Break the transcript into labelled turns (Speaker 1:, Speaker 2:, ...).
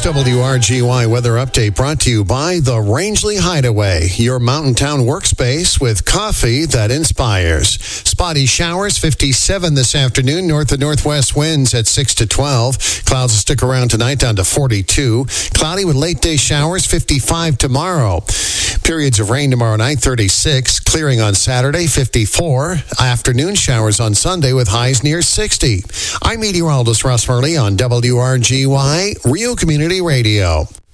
Speaker 1: This WRGY weather update brought to you by the Rangeley Hideaway, your mountain town workspace with coffee that inspires. Spotty showers, 57 this afternoon. North and northwest winds at 6 to 12. Clouds will stick around tonight down to 42. Cloudy with late day showers, 55 tomorrow. Periods of rain tomorrow night, 36. Clearing on Saturday, 54. Afternoon showers on Sunday with highs near 60. I'm meteorologist Russ Murley on WRGY, Real Community Radio.